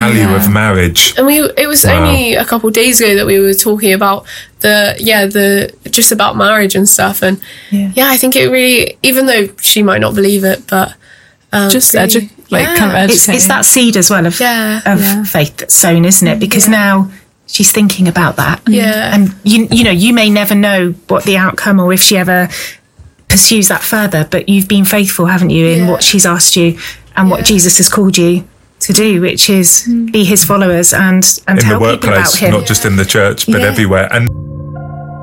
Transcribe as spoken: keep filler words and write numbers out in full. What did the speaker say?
value yeah. of marriage. And we, it was Wow. only a couple of days ago that we were talking about the, yeah, the, just about marriage and stuff. And Yeah. yeah, I think it really, even though she might not believe it, but um, Just really, edu- like yeah. kind of It's, educating. it's that seed as well of, Yeah. of Yeah. faith that's sown, isn't it? Because Yeah. now she's thinking about that. Yeah. And, you, you know, you may never know what the outcome or if she ever pursues that further, but you've been faithful, haven't you, in Yeah. what she's asked you and what Yeah. Jesus has called you to do, which is be his followers and, and In tell the people about workplace, him. not just in the church, but Yeah. everywhere. And